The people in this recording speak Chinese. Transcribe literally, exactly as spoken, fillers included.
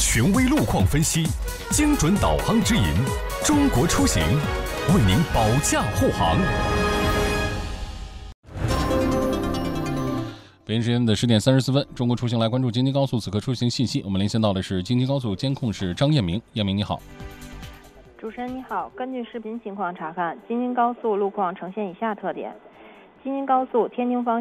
权威路况分析，精准导航指引，中国出行为您保驾护航。 北京时间的十点三十四分，中国出行来关注京津高速此刻出行信息。我们连线到的是京津高速监控室张彦明，彦明你好。 主持人你好，根据视频情况查看，京津高速路况呈现以下特点：京津高速天津方向